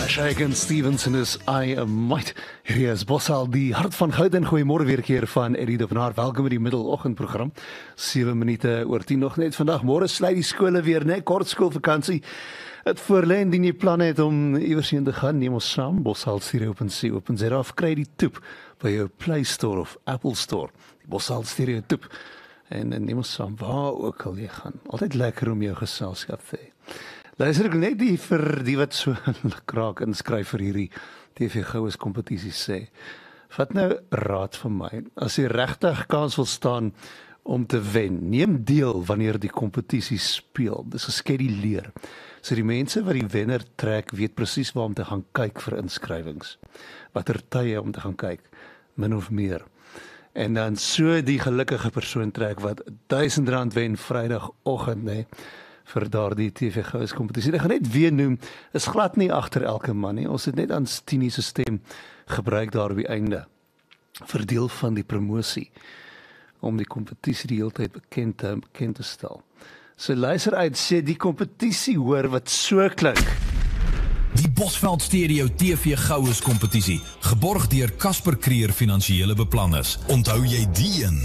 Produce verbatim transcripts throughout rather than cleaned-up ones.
Shagan Stevenson is I Am Might. Hier is Bossal, die hart van goud en goeiemôre weer keer van Eddie de Venaar. Welkom by die middeloggendprogram. sewe minute oor tien nog net vandag. Môre sluit die skole weer, net kort skoolvakansie. Het voorlê indien jy plan het om iewers heen te gaan, neem ons saam. Bossal stereo punt co punt za of kry die toep by jou Play Store of Apple Store. Die Bossal stereo toep. En, en neem ons saam waar ook al jy gaan. Altyd lekker om jou geselskap te hê. Luister ek net die vir die wat so kraak inskryf vir hierdie T V Goues kompetisie sê. Vat nou raad van my. As jy regtig kans wil staan om te wen, neem deel wanneer die kompetisie speel. Dis geskeduleer. So die mense wat die wenner trek, weet presies waar om te gaan kyk vir inskrywings. Watter tye om te gaan kyk, min of meer. En dan so die gelukkige persoon trek wat duisend rand wen Vrydagoggend, nee. vir daardie T V Goues kompetisie. Ek gaan net weer noem, is glad nie agter elke man nie. Ons het net aan Tini se stem gebruik daar by einde. Vir deel van die promosie om die kompetisie die hele tyd bekend te, bekend te stel. So luister uit, sê die kompetisie hoor wat so klink. Die Bosveld Stereo T V Goues kompetisie, geborg deur Casper Creer Finansiële Beplanners. Onthou jy die een?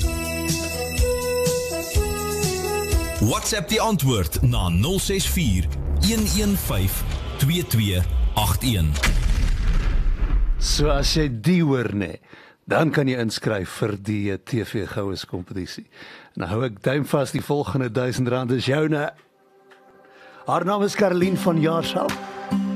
WhatsApp die antwoord na nul ses vier, een een vyf, twee twee agt een. So as jy die hoor nee, dan kan jy inskryf vir die T V Goues kompetisie. Nou hou ek duim vas, die volgende duisend rand is joune. Haar naam is Caroline van Jaarsveld.